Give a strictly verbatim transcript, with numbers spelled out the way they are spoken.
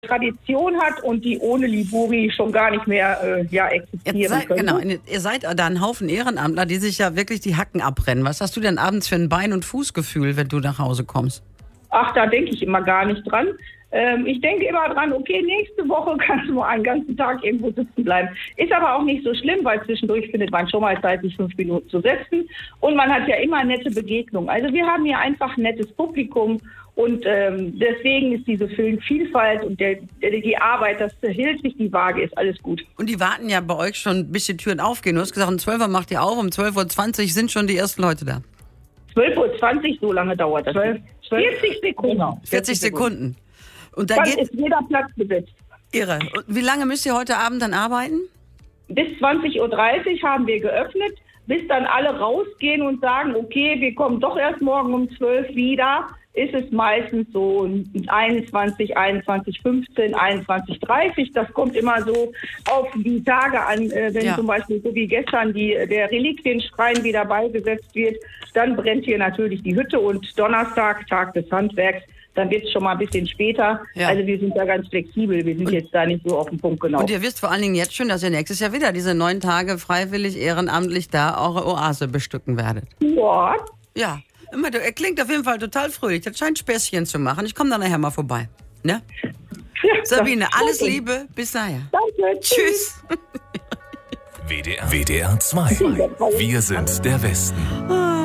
Tradition hat und die ohne Liburi schon gar nicht mehr äh, ja, existieren seid, können. Genau, ihr seid da ein Haufen Ehrenamtler, die sich ja wirklich die Hacken abbrennen. Was hast du denn abends für ein Bein- und Fußgefühl, wenn du nach Hause kommst? Ach, da denke ich immer gar nicht dran. Ähm, ich denke immer dran, okay, nächste Woche kannst du mal einen ganzen Tag irgendwo sitzen bleiben. Ist aber auch nicht so schlimm, weil zwischendurch findet man schon mal Zeit, sich fünf Minuten zu setzen. Und man hat ja immer nette Begegnungen. Also wir haben hier einfach ein nettes Publikum. Und ähm, deswegen ist diese Vielfalt und der, der, die Arbeit, das hält sich die Waage, ist alles gut. Und die warten ja bei euch schon, bis die Türen aufgehen. Du hast gesagt, um zwölf Uhr macht ihr auf, um zwölf Uhr zwanzig sind schon die ersten Leute da. zwölf Uhr zwanzig, so lange dauert das. zwölf, vierzig Sekunden. Genau. vierzig Sekunden. Und da Dann geht ist jeder Platz besetzt. Irre. Und wie lange müsst ihr heute Abend dann arbeiten? Bis zwanzig Uhr dreißig haben wir geöffnet, bis dann alle rausgehen und sagen, okay, wir kommen doch erst morgen um zwölf wieder. Ist es meistens so einundzwanzig, einundzwanzig fünfzehn, einundzwanzig dreißig. Das kommt immer so auf die Tage an, äh, wenn ja. zum Beispiel so wie gestern die, der Reliquienschrein wieder beigesetzt wird. Dann brennt hier natürlich die Hütte und Donnerstag, Tag des Handwerks, dann wird es schon mal ein bisschen später. Ja. Also wir sind da ganz flexibel, wir sind und, jetzt da nicht so auf den Punkt genau. Und ihr wisst vor allen Dingen jetzt schon, dass ihr nächstes Jahr wieder diese neun Tage freiwillig, ehrenamtlich da eure Oase bestücken werdet. Ja. Ja. Immer, er klingt auf jeden Fall total fröhlich. Das scheint Späßchen zu machen. Ich komme dann nachher mal vorbei. Ne? Ja, Sabine, alles Liebe. Bis dahin. Danke. Tschüss. W D R, W D R zwei. Wir sind der Westen.